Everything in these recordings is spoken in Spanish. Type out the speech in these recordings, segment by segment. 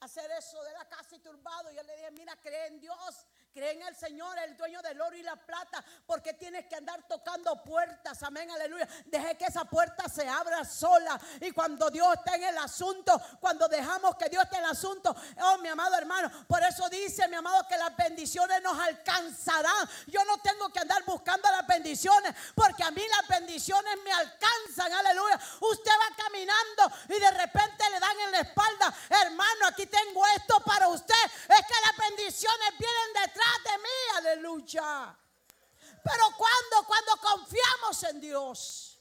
hacer eso de la casa y turbado. Yo le dije, mira, cree en Dios, cree en el Señor, el dueño del oro y la plata. Porque tienes que andar tocando puertas, amén, aleluya. Deje que esa puerta se abra sola. Y cuando Dios está en el asunto, cuando dejamos que Dios esté en el asunto, oh mi amado hermano, por eso dice mi amado que las bendiciones nos alcanzarán. Yo no tengo que andar buscando las bendiciones, porque a mí las bendiciones me alcanzan, aleluya. Usted va caminando y de repente le dan en la espalda, hermano, aquí tengo esto para usted. Es que las bendiciones vienen detrás de mí, aleluya. Pero cuando confiamos en Dios,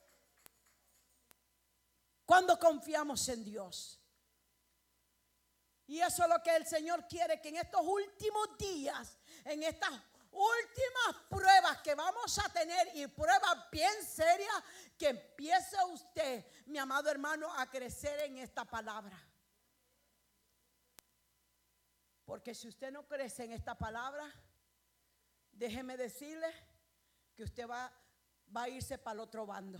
cuando confiamos en Dios. Y eso es lo que el Señor quiere, que en estos últimos días, en estas últimas pruebas que vamos a tener, y pruebas bien serias, que empiece usted, mi amado hermano, a crecer en esta palabra. Porque si usted no crece en esta palabra, déjeme decirle que usted va a irse para el otro bando,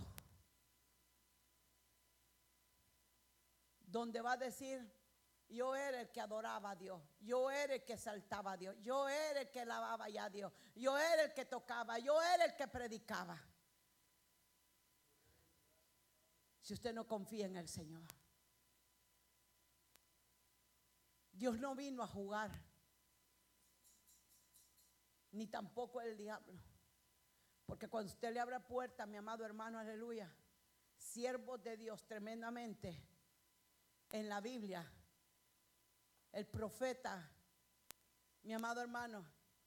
donde va a decir: yo era el que adoraba a Dios, yo era el que saltaba a Dios, yo era el que alababa ya a Dios, yo era el que tocaba, yo era el que predicaba. Si usted no confía en el Señor, Dios no vino a jugar, ni tampoco el diablo. Porque cuando usted le abre puerta, mi amado hermano, aleluya, siervos de Dios tremendamente en la Biblia, el profeta, mi amado hermano,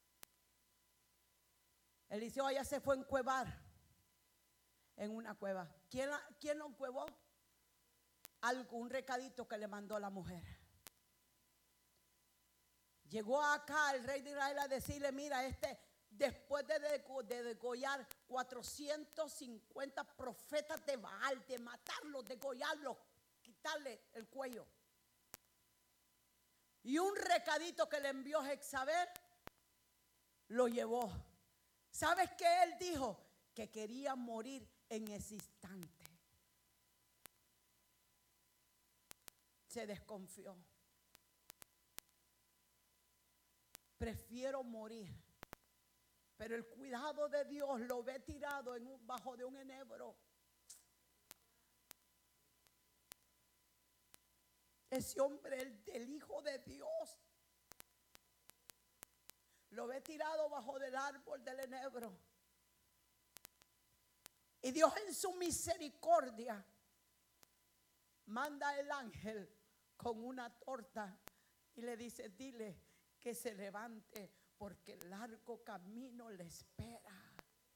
Eliseo allá se fue a encuevar en una cueva. ¿Quién lo encuevó? Un recadito que le mandó la mujer. Llegó acá el rey de Israel a decirle: mira, después de degollar 450 profetas de Baal, de matarlos, degollarlos, quitarle el cuello, y un recadito que le envió Jezabel, lo llevó. ¿Sabes qué él dijo? Que quería morir en ese instante. Se desconfió. Prefiero morir. Pero el cuidado de Dios lo ve tirado bajo de un enebro. Ese hombre, el Hijo de Dios, lo ve tirado bajo del árbol del enebro. Y Dios en su misericordia manda el ángel con una torta y le dice: dile que se levante, porque el largo camino le espera.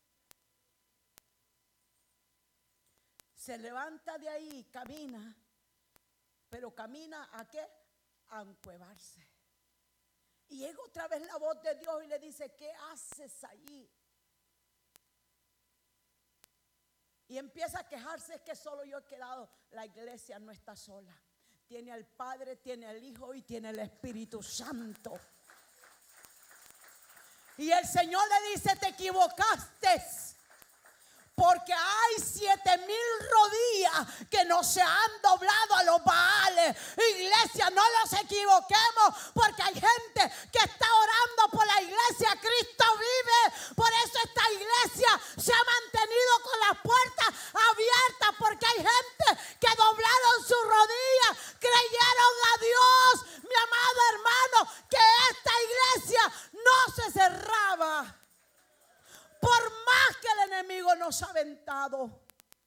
Se levanta de ahí, camina. Pero camina ¿a qué? A encuevarse. Y llega otra vez la voz de Dios y le dice: ¿qué haces allí? Y empieza a quejarse: es que solo yo he quedado. La iglesia no está sola. Tiene al Padre, tiene al Hijo y tiene el Espíritu Santo. Y el Señor le dice: te equivocaste. Porque hay 7,000 rodillas que no se han doblado a los Baales. Iglesia, no nos equivoquemos, porque hay gente que está orando por la iglesia. Cristo vive. Por eso esta iglesia se ha mantenido con las puertas abiertas, porque hay gente que doblaron sus rodillas, creyeron a Dios, mi amado hermano, que esta iglesia no se cerraba. Por más que el enemigo nos ha aventado.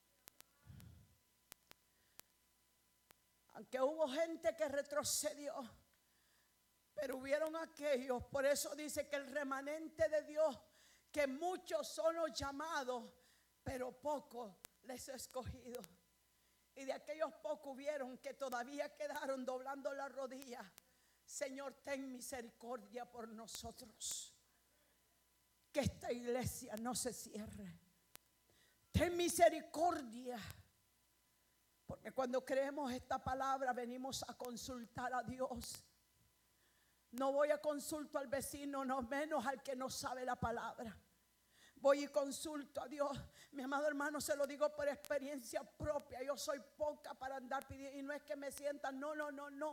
Aunque hubo gente que retrocedió, pero hubieron aquellos. Por eso dice que el remanente de Dios, que muchos son los llamados, pero pocos les he escogido. Y de aquellos pocos hubieron que todavía quedaron doblando la rodilla. Señor, ten misericordia por nosotros. Que esta iglesia no se cierre. Ten misericordia. Porque cuando creemos esta palabra, venimos a consultar a Dios. No voy a consultar al vecino, no menos al que no sabe la palabra. Voy y consulto a Dios. Mi amado hermano, se lo digo por experiencia propia. Yo soy poca para andar pidiendo. Y no es que me sientan, no.